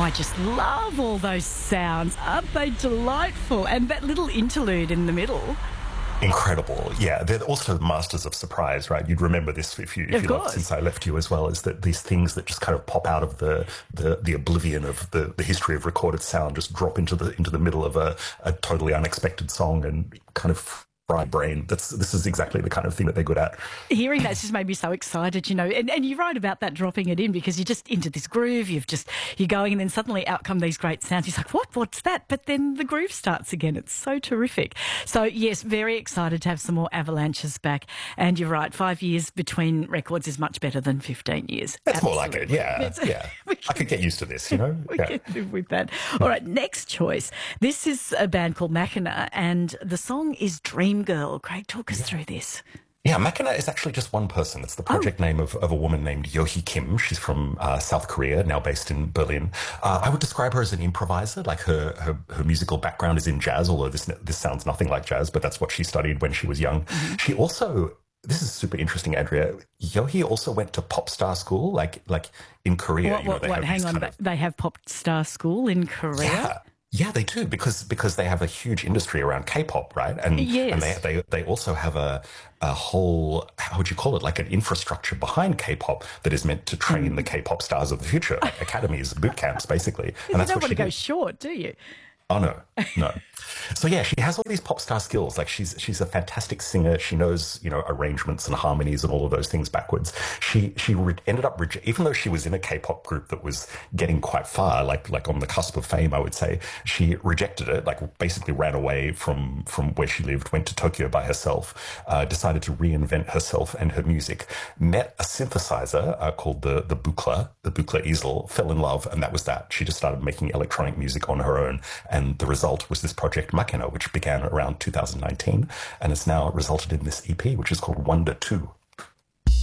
I just love all those sounds. Aren't they delightful? And that little interlude in the middle. Incredible. Yeah, they're also masters of surprise, right? You'd remember this if you loved Since I Left You as well, is that these things that just kind of pop out of the oblivion of the history of recorded sound just drop into the middle of a totally unexpected song and kind of fry brain. This is exactly the kind of thing that they're good at. Hearing that's just made me so excited, and you're right about that, dropping it in, because you're just into this groove, you're going, and then suddenly out come these great sounds. He's like, what's that? But then the groove starts again. It's so terrific. So yes, very excited to have some more Avalanches back. And you're right, 5 years between records is much better than 15 years. That's more like it. Yeah. I could get used to this, We can live with that. All right, next choice. This is a band called Machina, and the song is Dream Girl. Craig, talk us through this. Yeah, Machina is actually just one person. It's the project name of a woman named Yohee Kim. She's from South Korea, now based in Berlin. I would describe her as an improviser. Like her musical background is in jazz, although this sounds nothing like jazz, but that's what she studied when she was young. Mm-hmm. She also, this is super interesting, Andrea, Yohee also went to pop star school, like in Korea. They have pop star school in Korea? Yeah, they do, because they have a huge industry around K-pop, right? And they also have a whole, how would you call it, like an infrastructure behind K-pop that is meant to train the K-pop stars of the future, like academies, boot camps, basically. And that's you don't what want she to go did. short, do you? Oh, no. So yeah, she has all these pop star skills. Like she's a fantastic singer. She knows, arrangements and harmonies and all of those things backwards. She ended up, even though she was in a K-pop group that was getting quite far, like on the cusp of fame, I would say, she rejected it, like basically ran away from where she lived, went to Tokyo by herself, decided to reinvent herself and her music, met a synthesizer called the Buchla easel, fell in love, and that was that. She just started making electronic music on her own. And the result was this project Machina, which began around 2019 and has now resulted in this EP, which is called Wonder 2.